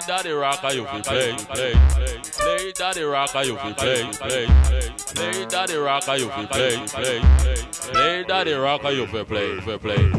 daddy rocker, you fi play. Play daddy rocker, you fi play. Play daddy rocker, you fi play. Play daddy rocker, you fi play.